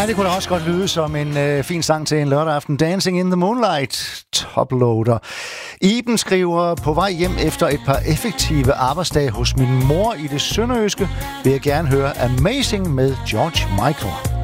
Ja, det kunne da også godt lyde som en fin sang til en lørdag aften. Dancing in the Moonlight, Toploader. Iben skriver, på vej hjem efter et par effektive arbejdsdage hos min mor i det sønderjyske, vil jeg gerne høre Amazing med George Michael.